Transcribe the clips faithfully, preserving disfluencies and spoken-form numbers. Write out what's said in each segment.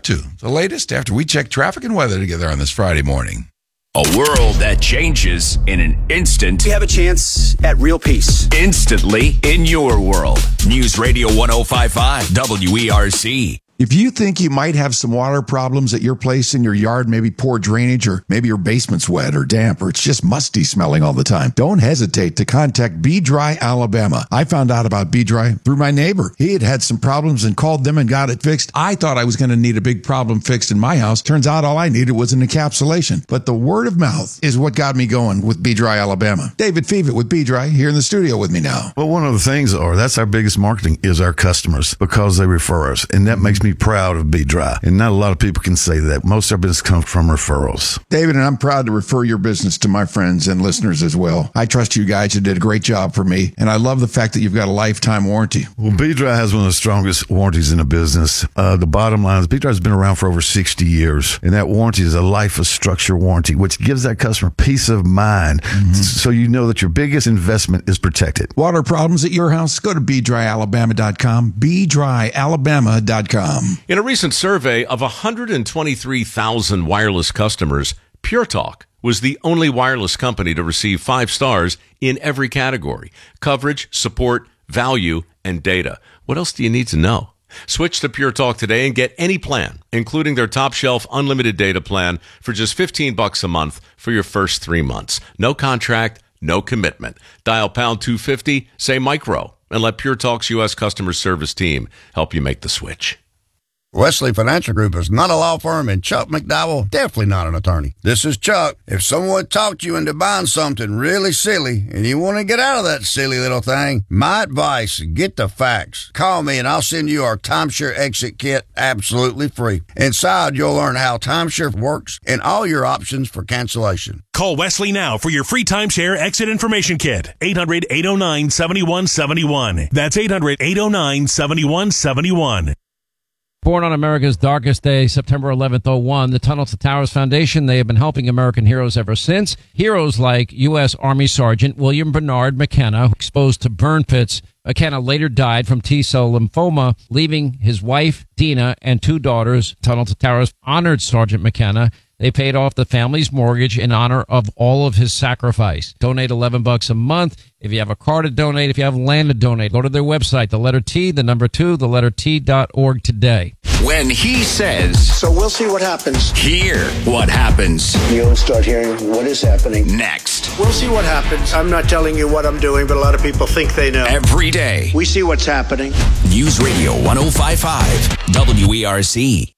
to? The latest after we check traffic and weather together on this Friday morning. A world that changes in an instant. We have a chance at real peace. Instantly in your world. News Radio one oh five point five W E R C. If you think you might have some water problems at your place in your yard, maybe poor drainage, or maybe your basement's wet or damp, or it's just musty smelling all the time, don't hesitate to contact Be Dry Alabama. I found out about Be Dry through my neighbor. He had had some problems and called them and got it fixed. I thought I was going to need a big problem fixed in my house. Turns out all I needed was an encapsulation. But the word of mouth is what got me going with Be Dry Alabama. David Fevitt with Be Dry here in the studio with me now. Well, one of the things are that's our biggest marketing is our customers because they refer us, and that makes me proud of Be Dry. And not a lot of people can say that. Most of our business comes from referrals. David, and I'm proud to refer your business to my friends and listeners as well. I trust you guys. You did a great job for me, and I love the fact that you've got a lifetime warranty. Well, Be Dry has one of the strongest warranties in the business. Uh, the bottom line is Be Dry has been around for over sixty years, and that warranty is a life of structure warranty, which gives that customer peace of mind, mm-hmm. so you know that your biggest investment is protected. Water problems at your house? Go to be dry alabama dot com, be dry alabama dot com. In a recent survey of one hundred twenty-three thousand wireless customers, Pure Talk was the only wireless company to receive five stars in every category: coverage, support, value, and data. What else do you need to know? Switch to Pure Talk today and get any plan, including their top shelf unlimited data plan for just fifteen bucks a month for your first three months. No contract, no commitment. Dial pound two fifty, say micro, and let Pure Talk's U S customer service team help you make the switch. Wesley Financial Group is not a law firm, and Chuck McDowell definitely not an attorney. This is Chuck. If someone talked you into buying something really silly and you want to get out of that silly little thing, my advice, get the facts. Call me and I'll send you our timeshare exit kit absolutely free. Inside, you'll learn how timeshare works and all your options for cancellation. Call Wesley now for your free timeshare exit information kit. eight hundred, eight oh nine, seven one seven one. That's eight hundred, eight oh nine, seven one seven one. Born on America's darkest day, September eleventh, oh one, the Tunnel to Towers Foundation, they have been helping American heroes ever since. Heroes like U S. Army Sergeant William Bernard McKenna, exposed to burn pits. McKenna later died from T-cell lymphoma, leaving his wife, Dina, and two daughters. Tunnel to Towers honored Sergeant McKenna. They paid off the family's mortgage in honor of all of his sacrifice. Donate eleven bucks a month. If you have a car to donate, if you have land to donate, go to their website, the letter T, the number two, the letter T dot org today. When he says, So we'll see what happens. Hear what happens. You'll start hearing what is happening. Next. We'll see what happens. I'm not telling you what I'm doing, but a lot of people think they know. Every day. We see what's happening. News Radio one oh five point five W E R C.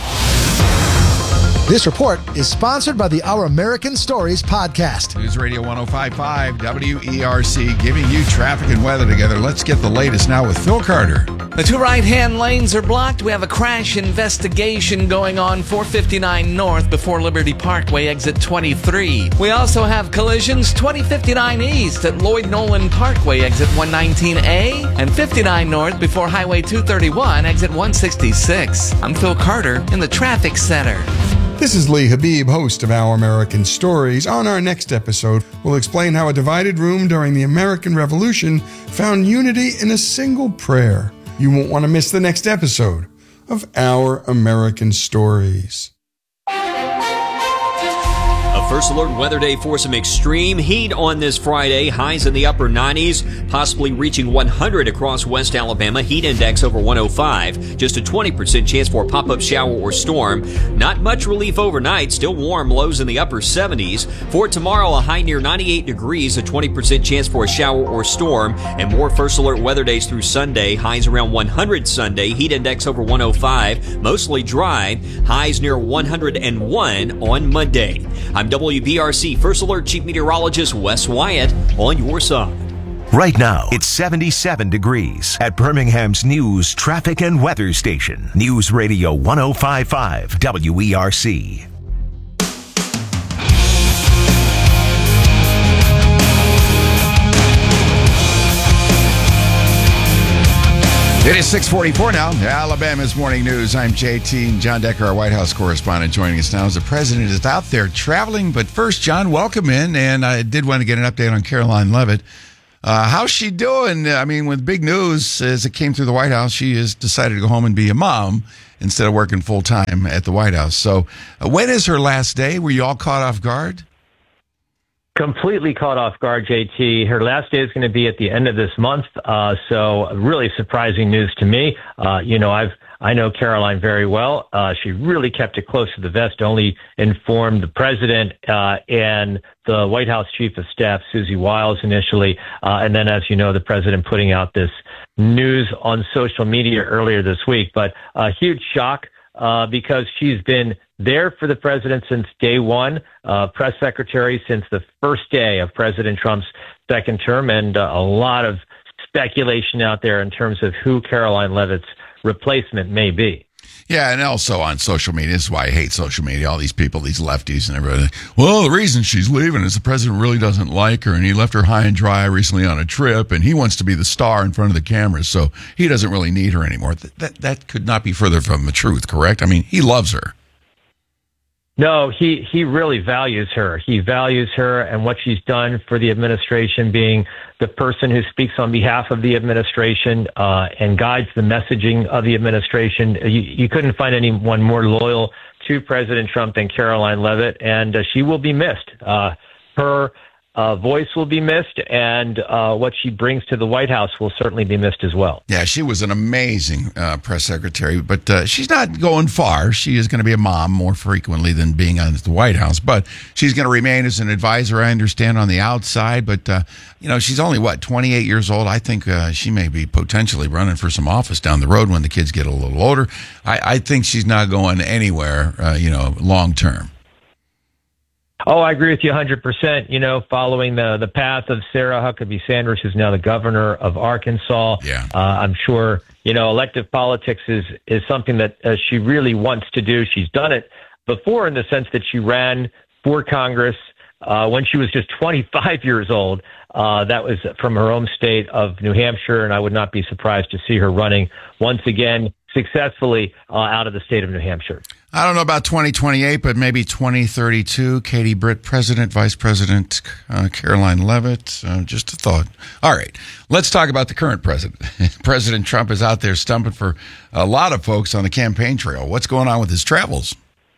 This report is sponsored by the Our American Stories podcast. News Radio one oh five point five W E R C, giving you traffic and weather together. Let's get the latest now with Phil Carter. The two right-hand lanes are blocked. We have a crash investigation going on four fifty-nine North before Liberty Parkway, exit twenty-three. We also have collisions twenty fifty-nine East at Lloyd Nolan Parkway, exit one nineteen A, and fifty-nine North before Highway two thirty-one, exit one sixty-six. I'm Phil Carter in the Traffic Center. This is Lee Habib, host of Our American Stories. On our next episode, we'll explain how a divided room during the American Revolution found unity in a single prayer. You won't want to miss the next episode of Our American Stories. A First Alert Weather Day for some extreme heat on this Friday. Highs in the upper nineties, possibly reaching one hundred across West Alabama. Heat index over one oh five. Just a twenty percent chance for a pop-up shower or storm. Not much relief overnight. Still warm. Lows in the upper seventies. For tomorrow, a high near ninety-eight degrees. A twenty percent chance for a shower or storm. And more First Alert Weather Days through Sunday. Highs around one hundred Sunday. Heat index over one oh five. Mostly dry. Highs near one hundred one on Monday. I'm W B R C First Alert Chief Meteorologist Wes Wyatt on your side. Right now, it's seventy-seven degrees at Birmingham's News Traffic and Weather Station. News Radio one oh five point five W E R C. It is six forty-four now. Alabama's Morning News. I'm J T. and John Decker, our White House correspondent, joining us now as the president is out there traveling. But first, John, welcome in. And I did want to get an update on Caroline Leavitt. Uh, how's she doing? I mean, with big news as it came through the White House, she has decided to go home and be a mom. instead of working full time at the White House. So uh, when is her last day? Were you all caught off guard? Completely caught off guard, J T. Her last day is going to be at the end of this month. Uh, so really surprising news to me. Uh, you know, I've, I know Caroline very well. Uh, she really kept it close to the vest, only informed the president, uh, and the White House chief of staff, Susie Wiles, initially. Uh, and then, as you know, the president putting out this news on social media earlier this week, but a huge shock. Uh, because she's been there for the president since day one, uh, press secretary since the first day of President Trump's second term, and uh, a lot of speculation out there in terms of who Caroline Leavitt's replacement may be. Yeah, and also on social media. This is why I hate social media. All these people, these lefties and everything. Well, the reason she's leaving is the president really doesn't like her, and he left her high and dry recently on a trip, and he wants to be the star in front of the cameras, so he doesn't really need her anymore. That that, that could not be further from the truth, correct? I mean, he loves her. No, he, he really values her. He values her and what she's done for the administration, being the person who speaks on behalf of the administration uh, and guides the messaging of the administration. You, you couldn't find anyone more loyal to President Trump than Caroline Leavitt, and uh, she will be missed. Uh, her uh, voice will be missed, and uh, what she brings to the White House will certainly be missed as well. Yeah, she was an amazing uh, press secretary, but uh, she's not going far. She is going to be a mom more frequently than being on the White House, but she's going to remain as an advisor, I understand, on the outside. But, uh, you know, she's only, what, twenty-eight years old? I think uh, she may be potentially running for some office down the road when the kids get a little older. I, I think she's not going anywhere, uh, you know, long term. Oh, I agree with you one hundred percent. You know, following the, the path of Sarah Huckabee Sanders, who's now the governor of Arkansas. Yeah. Uh, I'm sure, you know, elective politics is, is something that uh, she really wants to do. She's done it before in the sense that she ran for Congress uh, when she was just twenty-five years old. Uh, that was from her home state of New Hampshire, and I would not be surprised to see her running once again successfully uh, out of the state of New Hampshire. I don't know about twenty twenty-eight, but maybe twenty thirty-two. Katie Britt, President, Vice President uh, Caroline Leavitt. Uh, just a thought. All right, let's talk about the current president. President Trump is out there stumping for a lot of folks on the campaign trail. What's going on with his travels?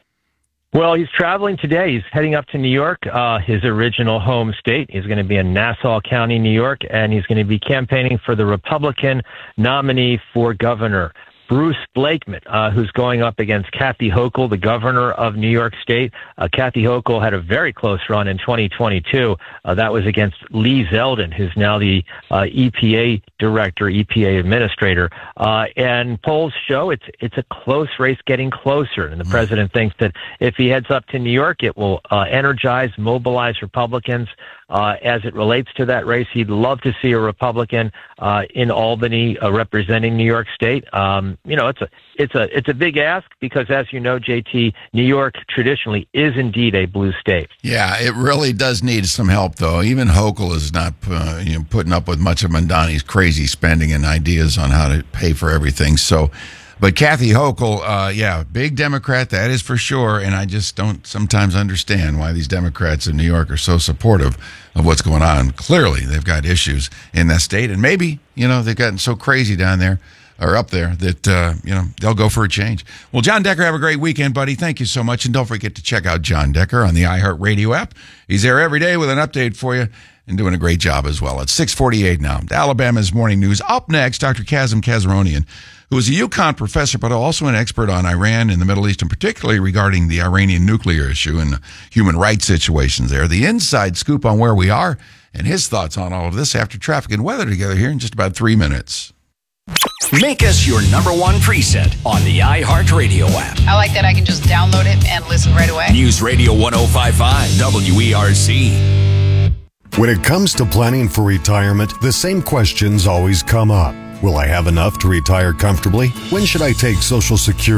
Well, he's traveling today. He's heading up to New York, uh, his original home state. He's going to be in Nassau County, New York, and he's going to be campaigning for the Republican nominee for governor, Bruce Blakeman, uh, who's going up against Kathy Hochul, the governor of New York State. Uh, Kathy Hochul had a very close run in twenty twenty-two. Uh, that was against Lee Zeldin, who's now the uh, E P A director, E P A administrator. Uh, and polls show it's it's a close race getting closer. And the mm-hmm. president thinks that if he heads up to New York, it will uh, energize, mobilize Republicans. Uh, as it relates to that race, he'd love to see a Republican uh, in Albany uh, representing New York State. Um, you know, it's a it's a it's a big ask because, as you know, J T, New York traditionally is indeed a blue state. Yeah, it really does need some help, though. Even Hochul is not uh, you know putting up with much of Mondani's crazy spending and ideas on how to pay for everything. So. But Kathy Hochul, uh, yeah, big Democrat, that is for sure. And I just don't sometimes understand why these Democrats in New York are so supportive of what's going on. Clearly, they've got issues in that state. And maybe, you know, they've gotten so crazy down there or up there that, uh, you know, they'll go for a change. Well, John Decker, have a great weekend, buddy. Thank you so much. And don't forget to check out John Decker on the iHeartRadio app. He's there every day with an update for you and doing a great job as well. It's six forty-eight now. Alabama's Morning News. Up next, Doctor Kazem Kazaronian, who is a UConn professor, but also an expert on Iran and the Middle East, and particularly regarding the Iranian nuclear issue and the human rights situations there. The inside scoop on where we are and his thoughts on all of this after traffic and weather together here in just about three minutes. Make us your number one preset on the iHeartRadio app. I like that I can just download it and listen right away. News Radio one oh five point five W E R C. When it comes to planning for retirement, the same questions always come up. Will I have enough to retire comfortably? When should I take Social Security?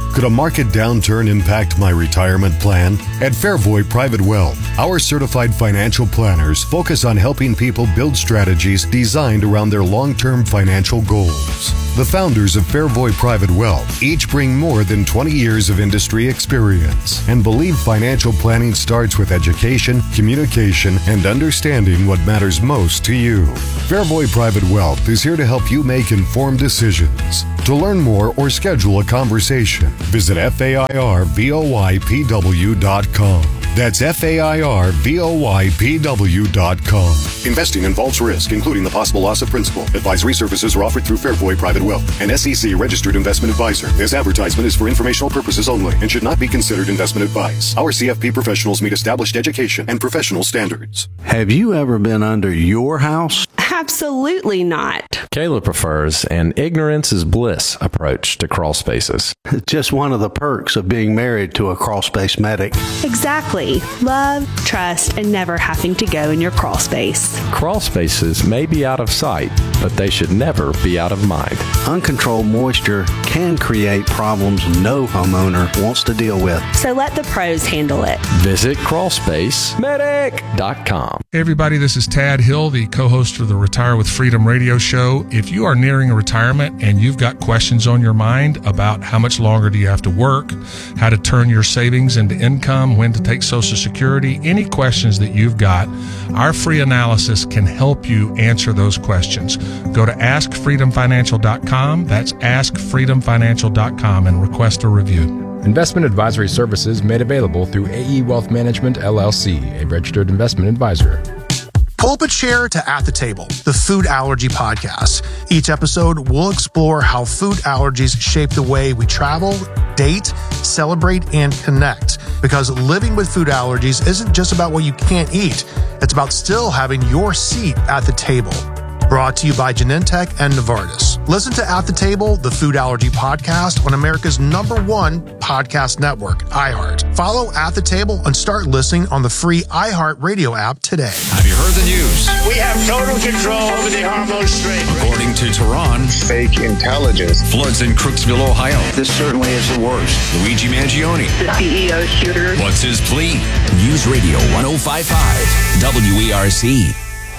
Could a market downturn impact my retirement plan? At Fairvoy Private Wealth, our certified financial planners focus on helping people build strategies designed around their long-term financial goals. The founders of Fairvoy Private Wealth each bring more than twenty years of industry experience and believe financial planning starts with education, communication, and understanding what matters most to you. Fairvoy Private Wealth is here to help you make informed decisions. To learn more or schedule a conversation, visit F A I R V O Y P W dot com. That's F A I R V O Y P W dot com. Investing involves risk, including the possible loss of principal. Advisory services are offered through Fairvoy Private Wealth, an S E C registered investment advisor. This advertisement is for informational purposes only and should not be considered investment advice. Our C F P professionals meet established education and professional standards. Have you ever been under your house? Absolutely not. Kayla prefers an ignorance is bliss approach to crawl spaces. Just one of the perks of being married to a crawl space medic. Exactly. Love, trust, and never having to go in your crawl space. Crawl spaces may be out of sight, but they should never be out of mind. Uncontrolled moisture can create problems no homeowner wants to deal with. So let the pros handle it. Visit crawl space medic dot com. Hey everybody, this is Tad Hill, the co-host of the Retire with Freedom radio show. If you are nearing a retirement and you've got questions on your mind about how much longer do you have to work, how to turn your savings into income, when to take Social Security, any questions that you've got, our free analysis can help you answer those questions. Go to ask freedom financial dot com. That's ask freedom financial dot com and request a review. Investment advisory services made available through A E Wealth Management, L L C, a registered investment advisor. Pulpit Chair to At the Table, the Food Allergy Podcast. Each episode, we'll explore how food allergies shape the way we travel, date, celebrate, and connect. Because living with food allergies isn't just about what you can't eat. It's about still having your seat at the table. Brought to you by Genentech and Novartis. Listen to At the Table, the Food Allergy Podcast on America's number one podcast network, iHeart. Follow At the Table and start listening on the free iHeart Radio app today. Have you heard the news? We have total control over the Hormuz Strait. According to Tehran, fake intelligence. Floods in Crooksville, Ohio. This certainly is the worst. Luigi Mangione. The C E O shooter. What's his plea? News Radio one oh five point five W E R C.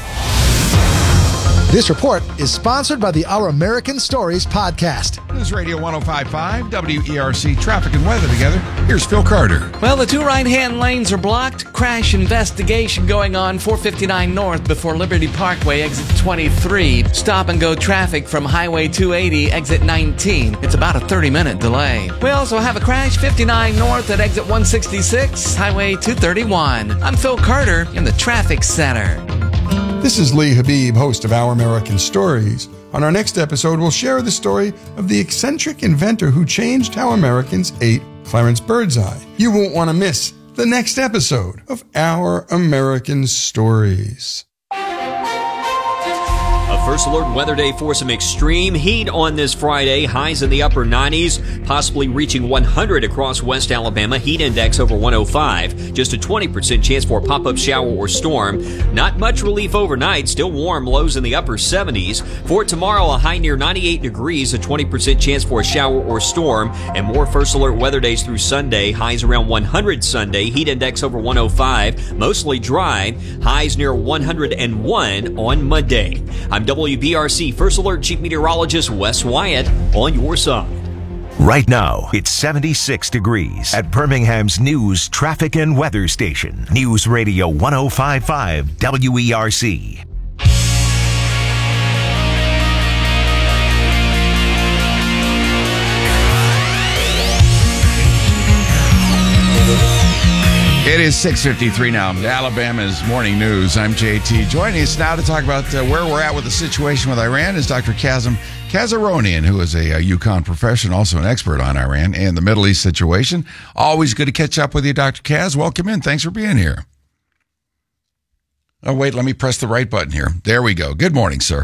This report is sponsored by the Our American Stories podcast. News Radio one oh five point five W E R C, traffic and weather together. Here's Phil Carter. Well, the two right-hand lanes are blocked. Crash investigation going on four fifty-nine North before Liberty Parkway, exit twenty-three. Stop-and-go traffic from Highway two eighty, exit nineteen. It's about a thirty-minute delay. We also have a crash fifty-nine North at exit one sixty-six, Highway two thirty-one. I'm Phil Carter in the Traffic Center. This is Lee Habib, host of Our American Stories. On our next episode, we'll share the story of the eccentric inventor who changed how Americans ate, Clarence Birdseye. You won't want to miss the next episode of Our American Stories. A first alert weather day for some extreme heat on this Friday. Highs in the upper nineties, possibly reaching one hundred across West Alabama. Heat index over one oh five. Just a twenty percent chance for a pop-up shower or storm. Not much relief overnight. Still warm. Lows in the upper seventies. For tomorrow, a high near ninety-eight degrees. A twenty percent chance for a shower or storm. And more first alert weather days through Sunday. Highs around one hundred Sunday. Heat index over one oh five. Mostly dry. Highs near one hundred one on Monday. I'm W B R C First Alert Chief Meteorologist Wes Wyatt on your side. Right now, it's seventy-six degrees at Birmingham's news, traffic, and weather station. News Radio one oh five point five W E R C. It is six fifty-three now. Alabama's Morning News. I'm J T. Joining us now to talk about uh, where we're at with the situation with Iran is Doctor Kazem Kazaronian, who is a, a UConn professor and also an expert on Iran and the Middle East situation. Always good to catch up with you, Doctor Kaz. Welcome in. Thanks for being here. Oh, wait, let me press the right button here. There we go. Good morning, sir.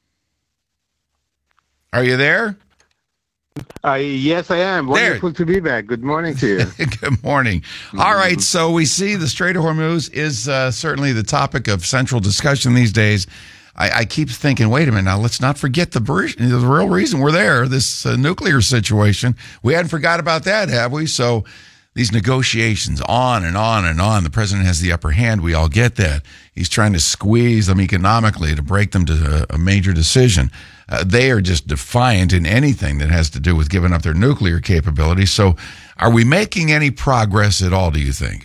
Are you there? Uh, yes, I am. Wonderful there. to be back. Good morning to you. Good morning. Mm-hmm. All right, so we see the Strait of Hormuz is uh, certainly the topic of central discussion these days. I, I keep thinking, wait a minute, now let's not forget the, the real reason we're there, this uh, nuclear situation. We hadn't forgot about that, have we? So these negotiations on and on and on. The president has the upper hand. We all get that. He's trying to squeeze them economically to break them to a, a major decision. Uh, they are just defiant in anything that has to do with giving up their nuclear capabilities. So are we making any progress at all, do you think?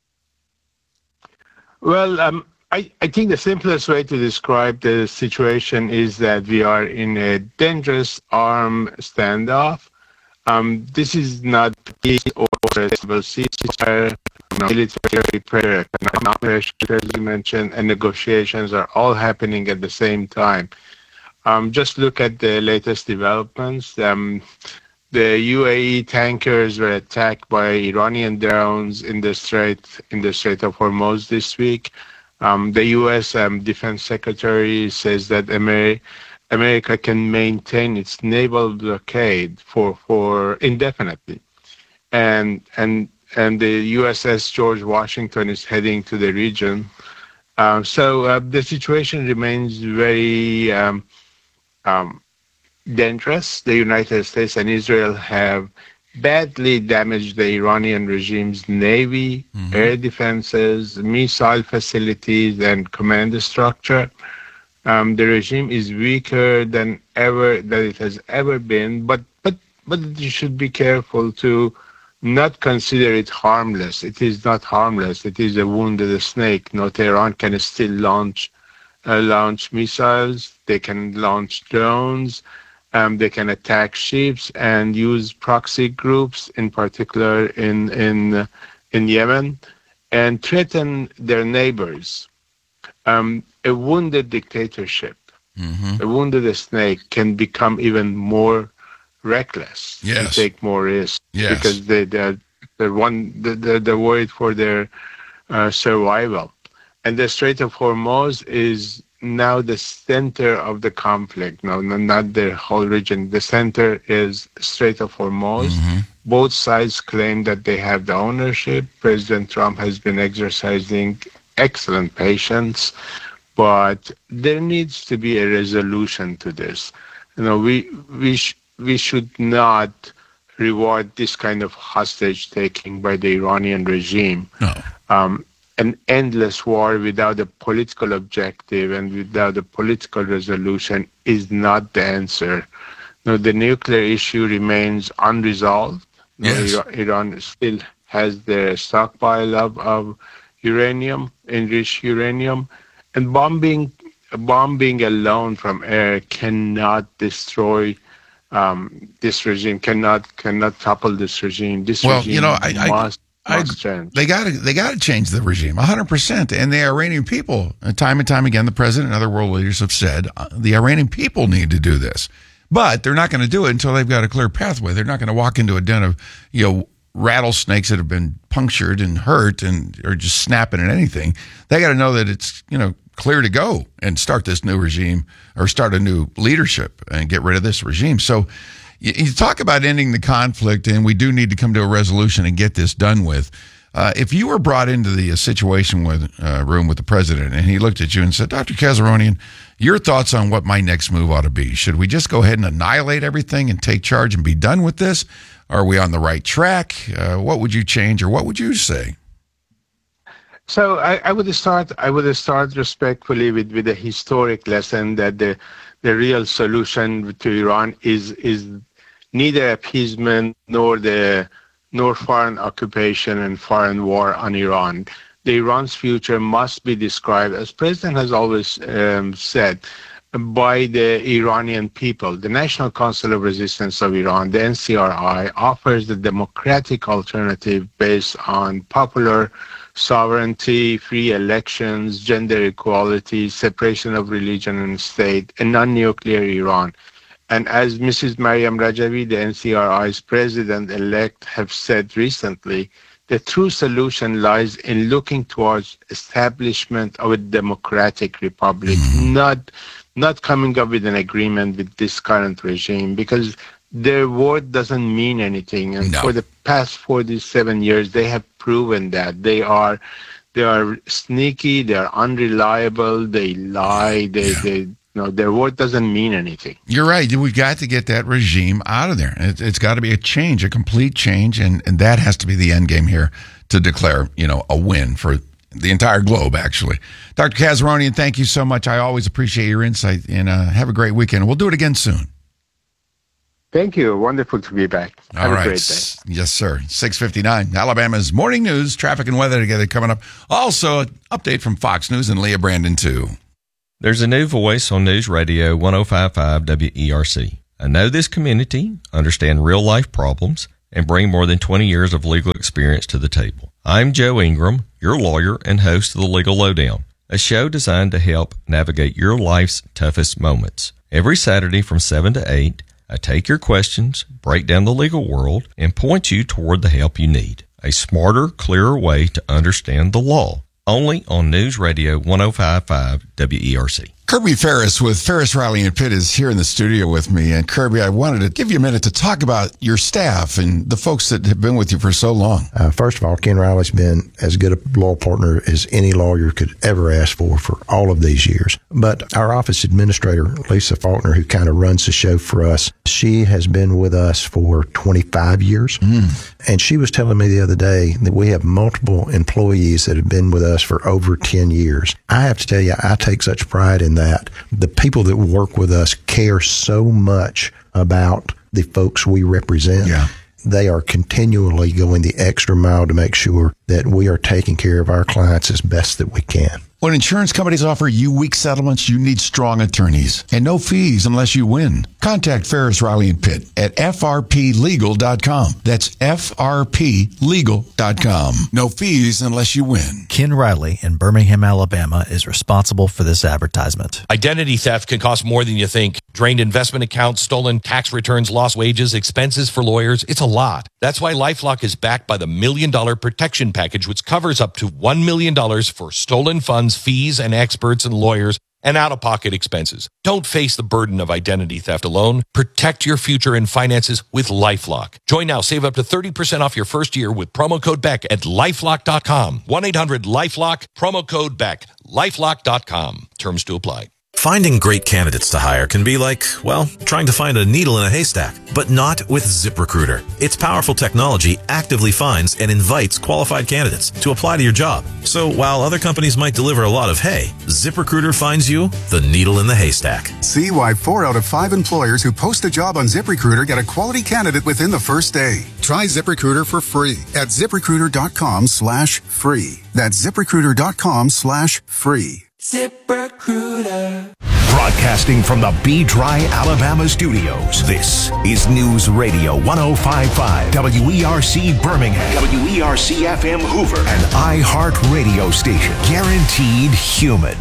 Well, um, I, I think the simplest way to describe the situation is that we are in a dangerous armed standoff. Um, this is not peace or a ceasefire, military pressure, economic pressure, as you mentioned, and negotiations are all happening at the same time. Um, just look at the latest developments. Um, the U A E tankers were attacked by Iranian drones in the Strait in the Strait of Hormuz this week. Um, the U S Um, Defense Secretary says that Amer- America can maintain its naval blockade for, for indefinitely, and and and the U S S George Washington is heading to the region. Uh, so uh, the situation remains very um, um, dangerous. The United States and Israel have badly damaged the Iranian regime's navy, mm-hmm. air defenses, missile facilities, and command structure. Um, the regime is weaker than ever that it has ever been, but but but you should be careful to not consider it harmless. It is not harmless. It is a wounded snake. No, Tehran can still launch uh, launch missiles. They can launch drones. Um, they can attack ships and use proxy groups, in particular in in uh, in Yemen, and threaten their neighbors. Um, a wounded dictatorship, mm-hmm. a wounded snake, can become even more reckless yes. and take more risks yes. because they they're, they're one they're, they're worried for their uh, survival. And the Strait of Hormuz is now the center of the conflict. No, not the whole region. The center is Strait of Hormuz. Mm-hmm. Both sides claim that they have the ownership. President Trump has been exercising excellent patience, but there needs to be a resolution to this. You know, we we sh- we should not reward this kind of hostage taking by the Iranian regime. No. Um, an endless war without a political objective and without a political resolution is not the answer. No, the nuclear issue remains unresolved. Yes. No, Iran still has their stockpile of, of uranium, enriched uranium, and bombing bombing alone from air cannot destroy um, this regime, cannot cannot topple this regime. This well, regime you know, I, must, I, must I, change. They got to they got to change the regime one hundred percent. And the Iranian people, time and time again, the president and other world leaders have said uh, the Iranian people need to do this. But they're not going to do it until they've got a clear pathway. They're not going to walk into a den of, you know, rattlesnakes that have been punctured and hurt and or just snapping at anything. They got to know that it's, you know, clear to go and start this new regime or start a new leadership and get rid of this regime. So you, you talk about ending the conflict, and we do need to come to a resolution and get this done with. Uh, if you were brought into the uh, situation with uh, room with the president and he looked at you and said, Doctor Kazaronian, your thoughts on what my next move ought to be? Should we just go ahead and annihilate everything and take charge and be done with this? Are we on the right track? Uh, what would you change, or what would you say? So I, I would start. I would start respectfully with, with a historic lesson that the the real solution to Iran is is neither appeasement nor the nor foreign occupation and foreign war on Iran. The Iran's future must be described, as President has always um, said, by the Iranian people. The National Council of Resistance of Iran, the N C R I, offers the democratic alternative based on popular sovereignty, free elections, gender equality, separation of religion and state, a non-nuclear Iran. And as Missus Maryam Rajavi, the N C R I's president-elect, have said recently, the true solution lies in looking towards establishment of a democratic republic, not not coming up with an agreement with this current regime, because their word doesn't mean anything. And no. for the past forty-seven years, they have proven that they are They are sneaky. They are unreliable. They lie. They, yeah. they, you know, their word doesn't mean anything. You're right. We've got to get that regime out of there. It, it's got to be a change, a complete change, and, and that has to be the end game here to declare, you know, a win for the entire globe, actually. Doctor Kazaronian, thank you so much. I always appreciate your insight, and uh, have a great weekend. We'll do it again soon. Thank you. Wonderful to be back. Have All right. a great day. Yes, sir. six fifty-nine, Alabama's morning news, traffic and weather together coming up. Also, an update from Fox News and Leah Brandon, too. There's a new voice on News Radio one oh five point five W E R C. I know this community, understand real-life problems, and bring more than twenty years of legal experience to the table. I'm Joe Ingram, your lawyer and host of The Legal Lowdown, a show designed to help navigate your life's toughest moments. Every Saturday from seven to eight, I take your questions, break down the legal world, and point you toward the help you need. A smarter, clearer way to understand the law. Only on News Radio one oh five point five W E R C. Kirby Ferris with Ferris, Riley, and Pitt is here in the studio with me. And Kirby, I wanted to give you a minute to talk about your staff and the folks that have been with you for so long. Uh, first of all, Ken Riley's been as good a law partner as any lawyer could ever ask for for all of these years. But our office administrator, Lisa Faulkner, who kind of runs the show for us, she has been with us for twenty-five years. Mm. And she was telling me the other day that we have multiple employees that have been with us for over ten years. I have to tell you, I take such pride in that. The people that work with us care so much about the folks we represent. Yeah. They are continually going the extra mile to make sure that we are taking care of our clients as best that we can. When insurance companies offer you weak settlements, you need strong attorneys and no fees unless you win. Contact Ferris, Riley, and Pitt at F R P legal dot com. That's F R P legal dot com. No fees unless you win. Ken Riley in Birmingham, Alabama is responsible for this advertisement. Identity theft can cost more than you think. Drained investment accounts, stolen tax returns, lost wages, expenses for lawyers. It's a lot. That's why LifeLock is backed by the Million Dollar Protection Package, which covers up to one million dollars for stolen funds, fees, and experts and lawyers, and out-of-pocket expenses. Don't face the burden of identity theft alone. Protect your future and finances with LifeLock. Join now. Save up to thirty percent off your first year with promo code Beck at lifelock dot com. one eight hundred LifeLock, promo code Beck, lifelock dot com. Terms to apply. Finding great candidates to hire can be like, well, trying to find a needle in a haystack, but not with ZipRecruiter. Its powerful technology actively finds and invites qualified candidates to apply to your job. So while other companies might deliver a lot of hay, ZipRecruiter finds you the needle in the haystack. See why four out of five employers who post a job on ZipRecruiter get a quality candidate within the first day. Try ZipRecruiter for free at ZipRecruiter.com slash free. That's ZipRecruiter.com slash free. ZipRecruiter. Broadcasting from the Be-Dry, Alabama studios, this is News Radio one oh five point five W E R C Birmingham, W E R C F M Hoover, an iHeart radio station, guaranteed human.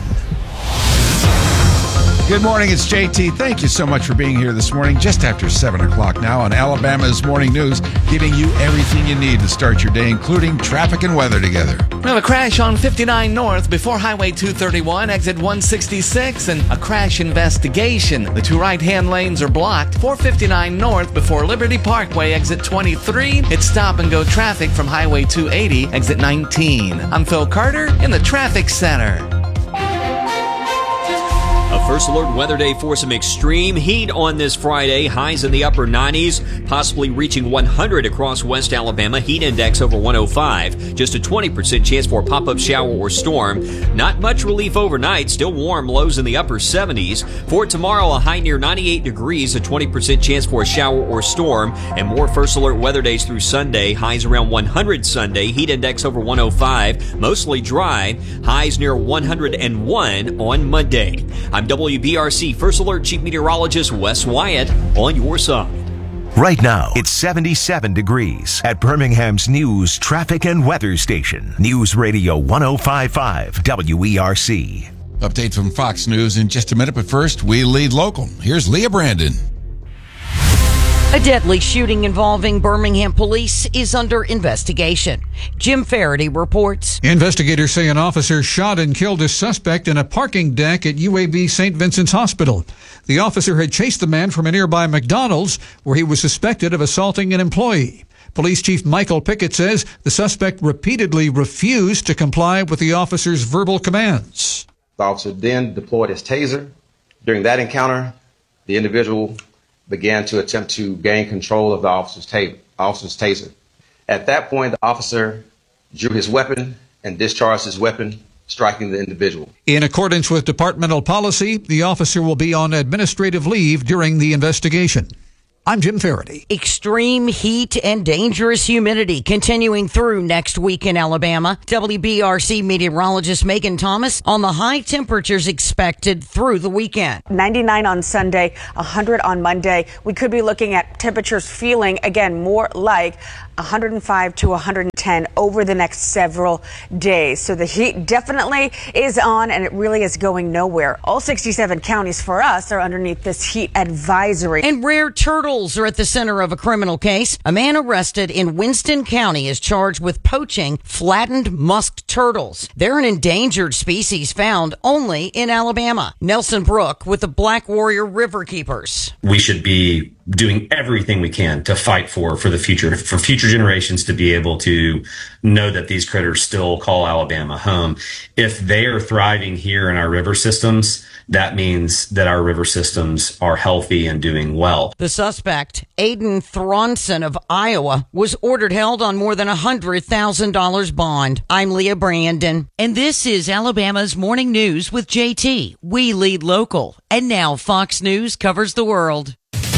Good morning, it's J T. Thank you so much for being here this morning, just after seven o'clock now on Alabama's Morning News, giving you everything you need to start your day, including traffic and weather together. We have a crash on fifty-nine North before Highway two thirty-one, exit one sixty-six, and a crash investigation. The two right-hand lanes are blocked. four fifty-nine North before Liberty Parkway, exit twenty-three. It's stop-and-go traffic from Highway two eighty, exit nineteen. I'm Phil Carter in the Traffic Center. A first alert weather day for some extreme heat on this Friday. Highs in the upper nineties, possibly reaching one hundred across West Alabama. Heat index over one oh five. Just a twenty percent chance for a pop-up shower or storm. Not much relief overnight. Still warm. Lows in the upper seventies. For tomorrow, a high near ninety-eight degrees. A twenty percent chance for a shower or storm. And more first alert weather days through Sunday. Highs around one hundred Sunday. Heat index over one oh five. Mostly dry. Highs near one hundred one on Monday. I'm W B R C First Alert Chief Meteorologist Wes Wyatt on your side. Right now, it's seventy-seven degrees at Birmingham's News, Traffic, and Weather Station. News Radio one oh five point five W E R C. Update from Fox News in just a minute, but first, we lead local. Here's Leah Brandon. A deadly shooting involving Birmingham police is under investigation. Jim Faraday reports. Investigators say an officer shot and killed a suspect in a parking deck at U A B Saint Vincent's Hospital. The officer had chased the man from a nearby McDonald's where he was suspected of assaulting an employee. Police Chief Michael Pickett says the suspect repeatedly refused to comply with the officer's verbal commands. The officer then deployed his taser. During that encounter, the individual began to attempt to gain control of the officer's, ta- officer's taser. At that point, the officer drew his weapon and discharged his weapon, striking the individual. In accordance with departmental policy, the officer will be on administrative leave during the investigation. I'm Jim Faraday. Extreme heat and dangerous humidity continuing through next week in Alabama. W B R C meteorologist Megan Thomas on the high temperatures expected through the weekend. ninety-nine on Sunday, one hundred on Monday. We could be looking at temperatures feeling, again, more like one hundred five to one hundred ten over the next several days. So the heat definitely is on, and it really is going nowhere. All sixty-seven counties for us are underneath this heat advisory. And rare turtles are at the center of a criminal case. A man arrested in Winston County is charged with poaching flattened musk turtles. They're an endangered species found only in Alabama. Nelson Brook with the Black Warrior River Keepers. We should be doing everything we can to fight for for the future, for future generations to be able to know that these critters still call Alabama home. If they are thriving here in our river systems, that means that our river systems are healthy and doing well. The suspect, Aiden Thronson of Iowa, was ordered held on more than a one hundred thousand dollars bond. I'm Leah Brandon, and this is Alabama's Morning News with J T. We lead local, and now Fox News covers the world.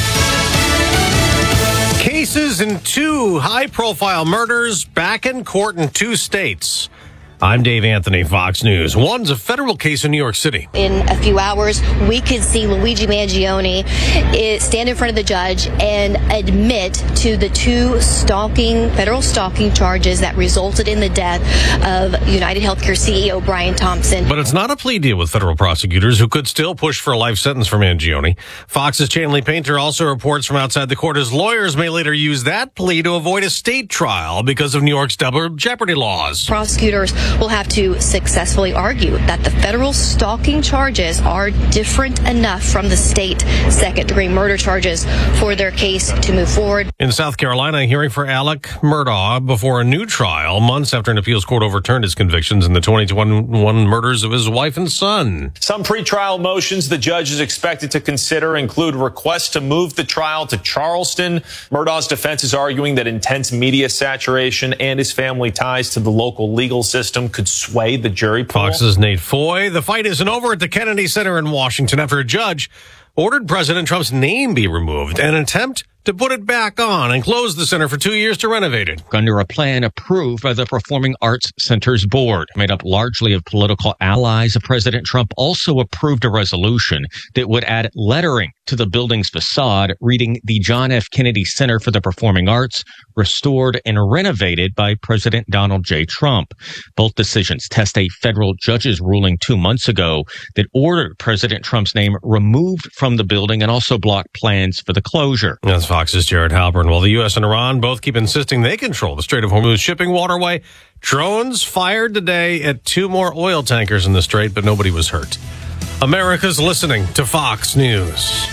Cases in two high-profile murders back in court in two states. I'm Dave Anthony, Fox News. One's a federal case in New York City. In a few hours, we could see Luigi Mangione stand in front of the judge and admit to the two stalking, federal stalking charges that resulted in the death of United Healthcare C E O Brian Thompson. But it's not a plea deal with federal prosecutors who could still push for a life sentence for Mangione. Fox's Chanley Painter also reports from outside the court his lawyers may later use that plea to avoid a state trial because of New York's double jeopardy laws. Prosecutors will have to successfully argue that the federal stalking charges are different enough from the state second-degree murder charges for their case to move forward. In South Carolina, a hearing for Alec Murdaugh before a new trial months after an appeals court overturned his convictions in the twenty twenty-one murders of his wife and son. Some pretrial motions the judge is expected to consider include requests to move the trial to Charleston. Murdaugh's defense is arguing that intense media saturation and his family ties to the local legal system could sway the jury pool. Fox's Nate Foy. The fight isn't over at the Kennedy Center in Washington after a judge ordered President Trump's name be removed, an attempt to put it back on and close the center for two years to renovate it. Under a plan approved by the Performing Arts Center's board, made up largely of political allies, President Trump also approved a resolution that would add lettering to the building's facade, reading the John F. Kennedy Center for the Performing Arts, restored and renovated by President Donald J. Trump. Both decisions test a federal judge's ruling two months ago that ordered President Trump's name removed from the building and also blocked plans for the closure. That's Fox's Jared Halpern. While the U S and Iran both keep insisting they control the Strait of Hormuz shipping waterway, drones fired today at two more oil tankers in the strait, but nobody was hurt. America's listening to Fox News.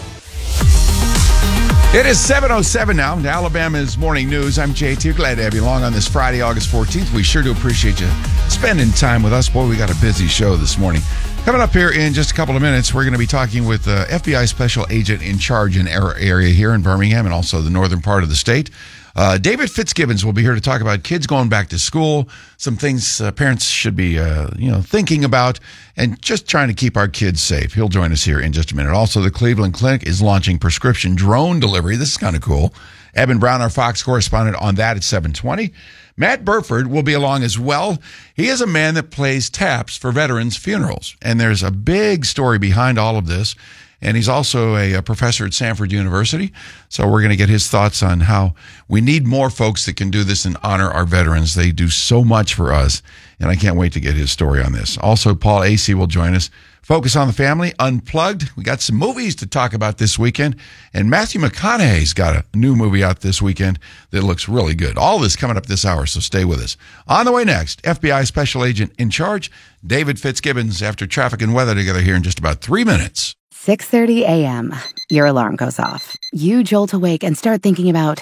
It is seven oh seven now, Alabama's Morning News. I'm J T. Glad to have you along on this Friday, August fourteenth. We sure do appreciate you spending time with us. Boy, we got a busy show this morning. Coming up here in just a couple of minutes, we're going to be talking with uh, F B I Special Agent in charge in our area here in Birmingham and also the northern part of the state. Uh, David Fitzgibbons will be here to talk about kids going back to school, some things uh, parents should be, uh, you know, thinking about, and just trying to keep our kids safe. He'll join us here in just a minute. Also, the Cleveland Clinic is launching prescription drone delivery. This is kind of cool. Eben Brown, our Fox correspondent, on that at seven twenty. Matt Burford will be along as well. He is a man that plays taps for veterans' funerals, and there's a big story behind all of this. And he's also a, a professor at Samford University. So we're going to get his thoughts on how we need more folks that can do this and honor our veterans. They do so much for us. And I can't wait to get his story on this. Also, Paul Acey will join us. Focus on the Family, Unplugged. We got some movies to talk about this weekend. And Matthew McConaughey's got a new movie out this weekend that looks really good. All this coming up this hour, so stay with us. On the way next, F B I Special Agent in charge, David Fitzgibbons, after traffic and weather together here in just about three minutes. six thirty a.m. Your alarm goes off. You jolt awake and start thinking about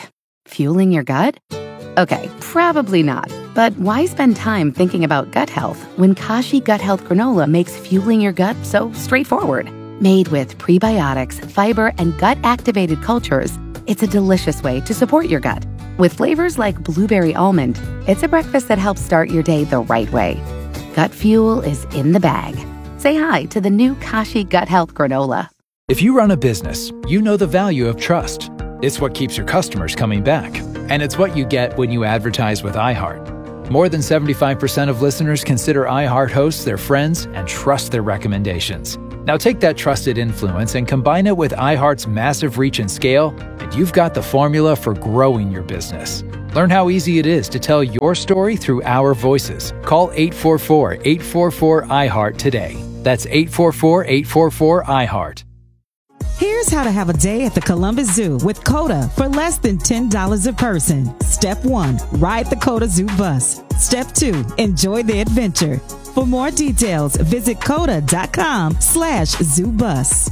Fueling your gut? Okay, probably not. But why spend time thinking about gut health when Kashi Gut Health Granola makes fueling your gut so straightforward? Made with prebiotics, fiber, and gut-activated cultures, it's a delicious way to support your gut. With flavors like blueberry almond, it's a breakfast that helps start your day the right way. Gut fuel is in the bag. Say hi to the new Kashi Gut Health Granola. If you run a business, you know the value of trust. It's what keeps your customers coming back. And it's what you get when you advertise with iHeart. More than seventy-five percent of listeners consider iHeart hosts their friends and trust their recommendations. Now take that trusted influence and combine it with iHeart's massive reach and scale, and you've got the formula for growing your business. Learn how easy it is to tell your story through our voices. Call eight four four, eight four four, iHeart today. That's eight four four, eight four four, iHeart. Here's how to have a day at the Columbus Zoo with COTA for less than ten dollars a person. Step one, ride the COTA Zoo bus. Step two, enjoy the adventure. For more details, visit coda.com slash zoo bus.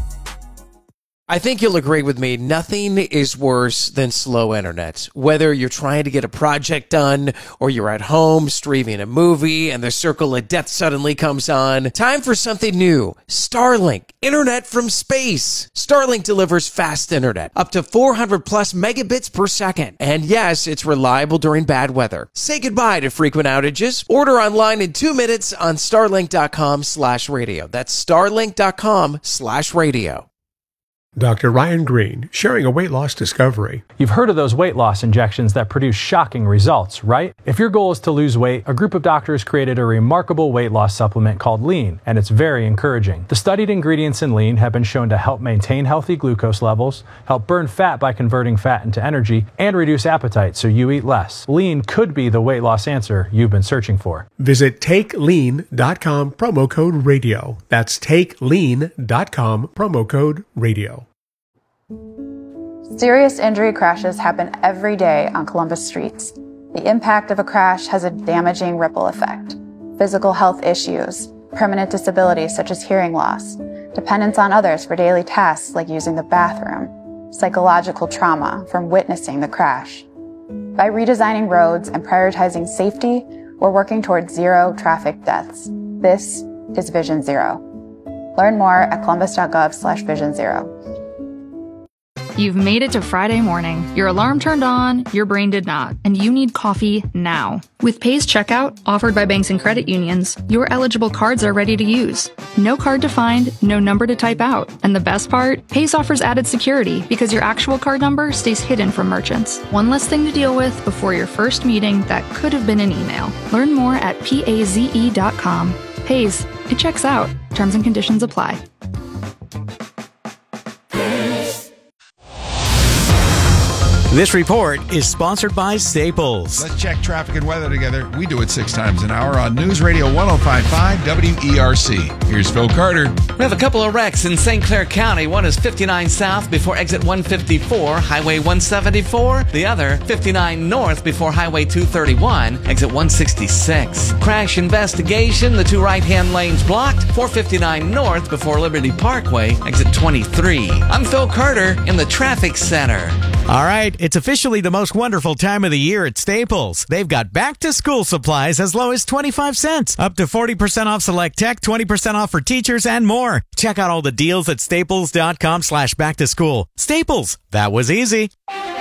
I think you'll agree with me, nothing is worse than slow internet. Whether you're trying to get a project done or you're at home streaming a movie and the circle of death suddenly comes on, time for something new. Starlink, internet from space. Starlink delivers fast internet, up to four hundred plus megabits per second. And yes, it's reliable during bad weather. Say goodbye to frequent outages. Order online in two minutes on starlink.com slash radio. That's starlink.com slash radio. Doctor Ryan Green, sharing a weight loss discovery. You've heard of those weight loss injections that produce shocking results, right? If your goal is to lose weight, a group of doctors created a remarkable weight loss supplement called Lean, and it's very encouraging. The studied ingredients in Lean have been shown to help maintain healthy glucose levels, help burn fat by converting fat into energy, and reduce appetite so you eat less. Lean could be the weight loss answer you've been searching for. Visit take lean dot com, promo code radio. That's take lean dot com, promo code radio. Serious injury crashes happen every day on Columbus streets. The impact of a crash has a damaging ripple effect. Physical health issues, permanent disabilities such as hearing loss, dependence on others for daily tasks like using the bathroom, psychological trauma from witnessing the crash. By redesigning roads and prioritizing safety, we're working towards zero traffic deaths. This is Vision Zero. Learn more at columbus.gov slash vision zero. You've made it to Friday morning. Your alarm turned on, your brain did not, and you need coffee now. With Pay's Checkout, offered by banks and credit unions, your eligible cards are ready to use. No card to find, no number to type out. And the best part? Pay's offers added security because your actual card number stays hidden from merchants. One less thing to deal with before your first meeting that could have been an email. Learn more at paze dot com. Pay's, it checks out. Terms and conditions apply. This report is sponsored by Staples. Let's check traffic and weather together. We do it six times an hour on News Radio one oh five point five W E R C. Here's Phil Carter. We have a couple of wrecks in Saint Clair County. One is fifty-nine south before exit one fifty-four, Highway one seventy-four. The other, fifty-nine north before Highway two thirty-one, exit one sixty-six. Crash investigation. The two right-hand lanes blocked. four fifty-nine north before Liberty Parkway, exit twenty-three. I'm Phil Carter in the traffic center. All right, it's officially the most wonderful time of the year at Staples. They've got back-to-school supplies as low as twenty-five cents, up to forty percent off select tech, twenty percent off for teachers, and more. Check out all the deals at staples.com slash back-to-school. Staples, that was easy.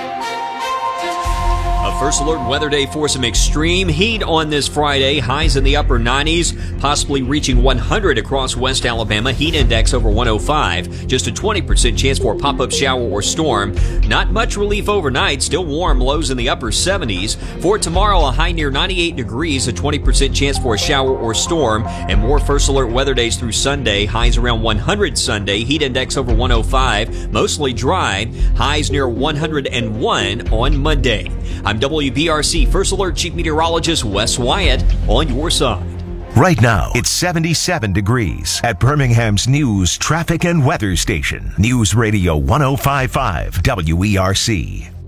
A first alert weather day for some extreme heat on this Friday. Highs in the upper nineties, possibly reaching one hundred across West Alabama. Heat index over one oh five. Just a twenty percent chance for a pop-up shower or storm. Not much relief overnight. Still warm. Lows in the upper seventies. For tomorrow, a high near ninety-eight degrees. A twenty percent chance for a shower or storm. And more first alert weather days through Sunday. Highs around one hundred Sunday. Heat index over one oh five. Mostly dry. Highs near one hundred one on Monday. I'm W B R C First Alert Chief Meteorologist Wes Wyatt on your side. Right now, it's seventy-seven degrees at Birmingham's news, traffic, and weather station. News Radio one oh five point five W E R C.